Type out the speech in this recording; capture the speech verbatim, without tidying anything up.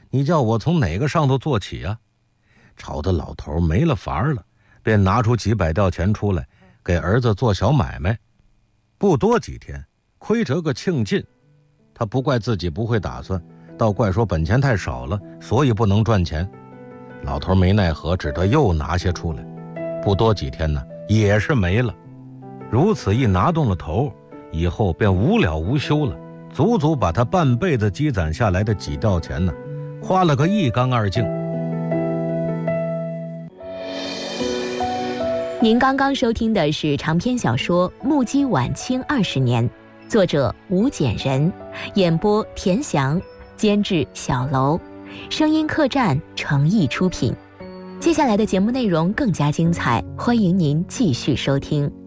你叫我从哪个上头做起啊？吵得老头没了法儿了，便拿出几百吊钱出来，给儿子做小买卖。不多几天，亏折个庆尽。他不怪自己不会打算，倒怪说本钱太少了，所以不能赚钱。老头没奈何，只得又拿些出来。不多几天呢，也是没了。如此一拿动了头，以后便无了无休了，足足把他半辈子积攒下来的几吊钱呢，花了个一干二净。 您刚刚收听的是长篇小说《目击晚清二十年》，作者吴简人，演播田翔，监制小楼，声音客栈诚意出品。接下来的节目内容更加精彩，欢迎您继续收听。